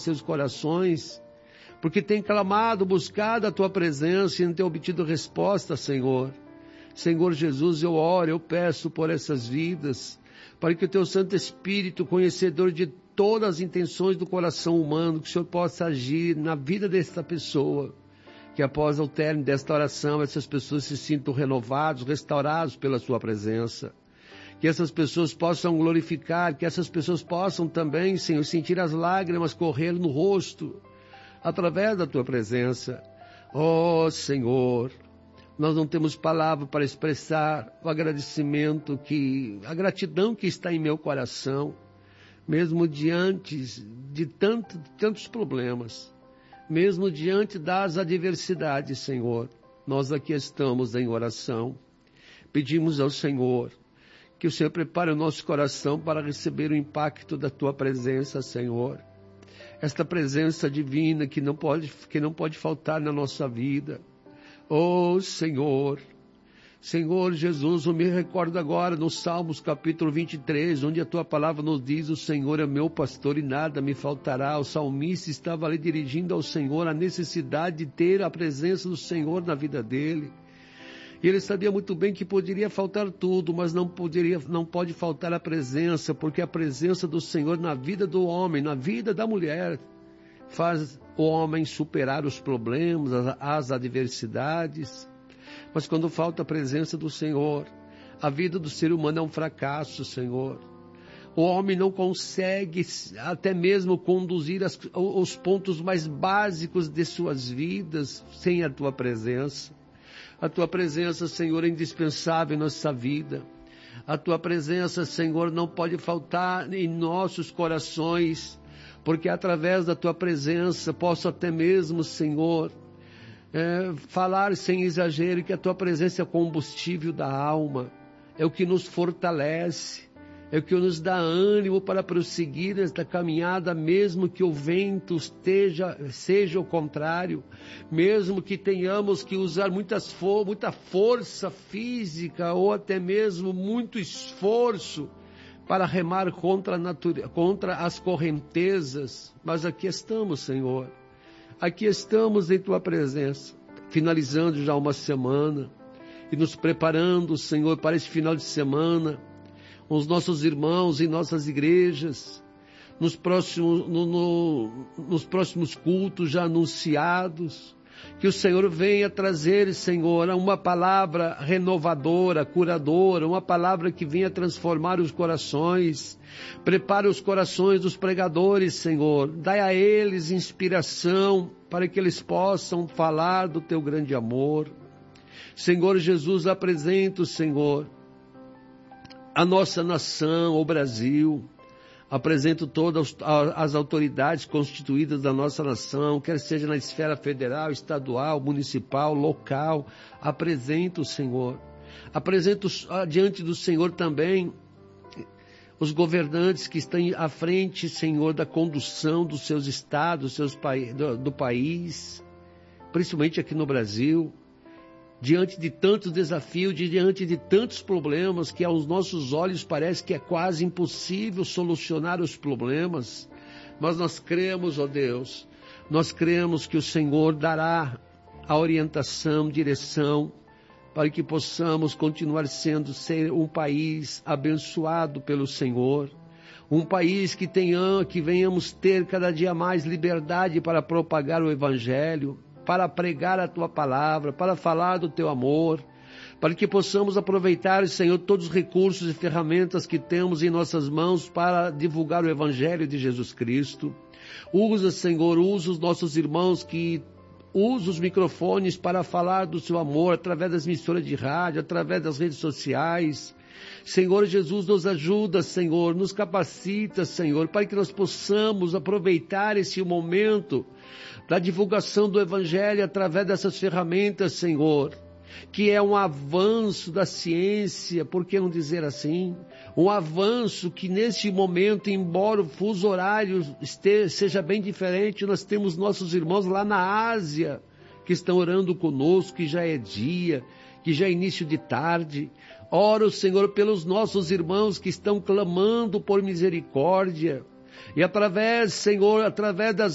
seus corações, porque tem clamado, buscado a tua presença e não tem obtido resposta, Senhor. Senhor Jesus, eu oro, eu peço por essas vidas, para que o teu Santo Espírito, conhecedor de todas as intenções do coração humano, que o Senhor possa agir na vida desta pessoa, que após o término desta oração, essas pessoas se sintam renovados, restaurados pela sua presença. Que essas pessoas possam glorificar, que essas pessoas possam também, Senhor, sentir as lágrimas correr no rosto, através da tua presença. Oh, Senhor, nós não temos palavra para expressar o agradecimento, a gratidão que está em meu coração, mesmo diante de tantos problemas, mesmo diante das adversidades, Senhor. Nós aqui estamos em oração, pedimos ao Senhor que o Senhor prepare o nosso coração para receber o impacto da tua presença, Senhor. Esta presença divina que não pode faltar na nossa vida. Oh, Senhor, Senhor Jesus, eu me recordo agora no Salmos capítulo 23, onde a tua palavra nos diz: o Senhor é meu pastor e nada me faltará. O salmista estava ali dirigindo ao Senhor a necessidade de ter a presença do Senhor na vida dele. E ele sabia muito bem que poderia faltar tudo, mas não pode faltar a presença, porque a presença do Senhor na vida do homem, na vida da mulher, faz o homem superar os problemas, as adversidades. Mas quando falta a presença do Senhor, a vida do ser humano é um fracasso, Senhor. O homem não consegue até mesmo conduzir os pontos mais básicos de suas vidas sem a tua presença. A tua presença, Senhor, é indispensável em nossa vida. A tua presença, Senhor, não pode faltar em nossos corações, porque através da tua presença posso até mesmo, Senhor, falar sem exagero que a tua presença é o combustível da alma, é o que nos fortalece, é o que nos dá ânimo para prosseguir nesta caminhada, mesmo que o vento seja o contrário, mesmo que tenhamos que usar muita força física ou até mesmo muito esforço para remar contra as correntezas. Mas aqui estamos, Senhor, aqui estamos em tua presença, finalizando já uma semana e nos preparando, Senhor, para esse final de semana, os nossos irmãos em nossas igrejas, nos próximos cultos já anunciados, que o Senhor venha trazer, Senhor, uma palavra renovadora, curadora, uma palavra que venha transformar os corações. Prepare os corações dos pregadores, Senhor, dai a eles inspiração para que eles possam falar do teu grande amor. Senhor Jesus, apresento, Senhor, a nossa nação, o Brasil. Apresento todas as autoridades constituídas da nossa nação, quer seja na esfera federal, estadual, municipal, local. Apresento, Senhor. Apresento diante do Senhor também os governantes que estão à frente, Senhor, da condução dos seus estados, do país, principalmente aqui no Brasil. Diante de tantos desafios, diante de tantos problemas, que aos nossos olhos parece que é quase impossível solucionar os problemas, mas nós cremos, ó Deus, nós cremos que o Senhor dará a orientação, direção, para que possamos continuar ser um país abençoado pelo Senhor, um país que venhamos ter cada dia mais liberdade para propagar o Evangelho, para pregar a tua palavra, para falar do teu amor, para que possamos aproveitar, Senhor, todos os recursos e ferramentas que temos em nossas mãos para divulgar o Evangelho de Jesus Cristo. Usa, Senhor, os nossos irmãos que usam os microfones para falar do seu amor através das emissoras de rádio, através das redes sociais. Senhor Jesus, nos ajuda, Senhor, nos capacita, Senhor, para que nós possamos aproveitar esse momento da divulgação do Evangelho através dessas ferramentas, Senhor, que é um avanço da ciência, por que não dizer assim? Um avanço que neste momento, embora o fuso horário seja bem diferente, nós temos nossos irmãos lá na Ásia que estão orando conosco, que já é dia, que já é início de tarde. Ora, Senhor, pelos nossos irmãos que estão clamando por misericórdia. E através, Senhor, através das